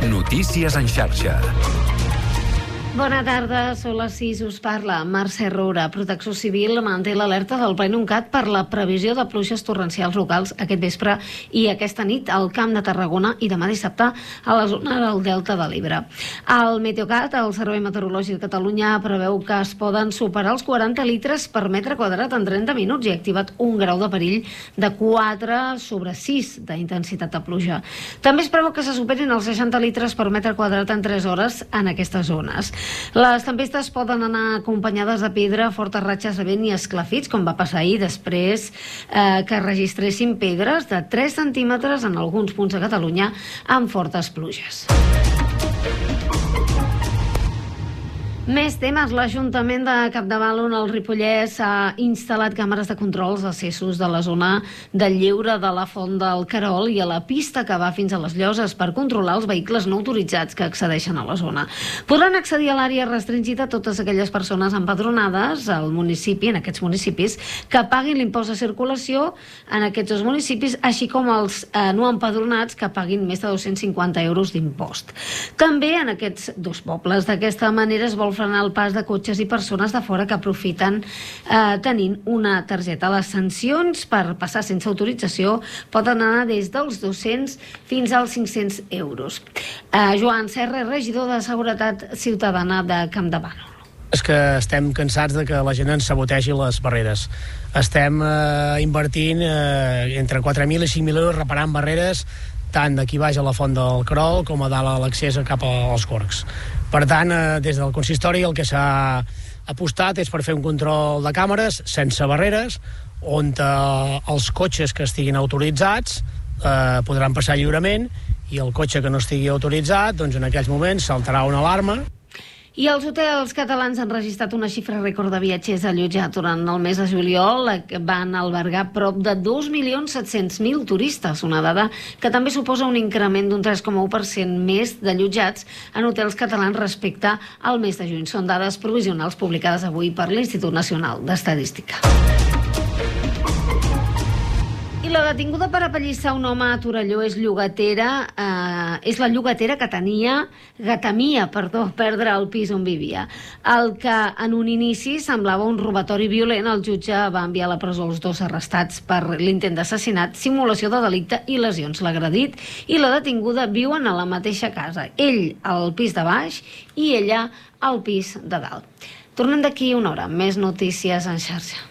Notícies en xarxa. Bona tarda, són les 6, us parla Mercè Roura. Protecció Civil manté l'alerta del PNUNCAT per la previsió de pluges torrencials locals aquest vespre i aquesta nit al Camp de Tarragona i demà dissabte a la zona del Delta de l'Ebre. El Meteocat, el Servei Meteorològic de Catalunya, preveu que es poden superar els 40 litres per metre quadrat en 30 minuts i ha activat un grau de perill de 4/6 d'intensitat de pluja. També es preveu que se superin els 60 litres per metre quadrat en 3 hores en aquestes zones. Les tempestes poden anar acompanyades de pedra, fortes ratxes de vent i esclafits, com va passar ahir després que registressin pedres de 3 centímetres en alguns punts de Catalunya amb fortes pluges. Més temes. L'Ajuntament de Campdevànol, al Ripollès, ha instal·lat càmeres de control als accessos de la zona del Lleure de la Font del Querol i a la pista que va fins a les Lloses per controlar els vehicles no autoritzats que accedeixen a la zona. Podran accedir a l'àrea restringida totes aquelles persones empadronades al municipi, en aquests municipis, que paguin l'impost de circulació en aquests dos municipis, així com els no empadronats que paguin més de 250 euros d'impost. També en aquests dos pobles. D'aquesta manera es vol frenar el pas de cotxes i persones de fora que aprofiten tenint una targeta. Les sancions per passar sense autorització poden anar des dels 200 fins als 500 euros. Joan Serra, regidor de Seguretat Ciutadana de Campdevànol. És que estem cansats de que la gent ens sabotegi les barreres. Estem invertint entre 4.000 i 5.000 euros reparant barreres tant d'aquí baix a la Font del Querol com a dalt a l'accés cap als Gorgs. Per tant, des del consistori el que s'ha apostat és per fer un control de càmeres sense barreres, on els cotxes que estiguin autoritzats podran passar lliurement i el cotxe que no estigui autoritzat, doncs en aquells moments saltarà una alarma. I els hotels catalans han registrat una xifra rècord de viatgers allotjats durant el mes de juliol. Van albergar prop de 2.700.000 turistes, una dada que també suposa un increment d'un 3,1% més d'allotjats en hotels catalans respecte al mes de juny. Són dades provisionals publicades avui per l'Institut Nacional d'Estadística. I la detinguda per apallissar un home a Torelló és la llogatera que temia perdre el pis on vivia. El que en un inici semblava un robatori violent, el jutge va enviar a la presó els dos arrestats per l'intent d'assassinat, simulació de delicte i lesions. L'agredit i la detinguda viuen a la mateixa casa. Ell al pis de baix i ella al pis de dalt. Tornem d'aquí una hora. Més notícies en xarxa.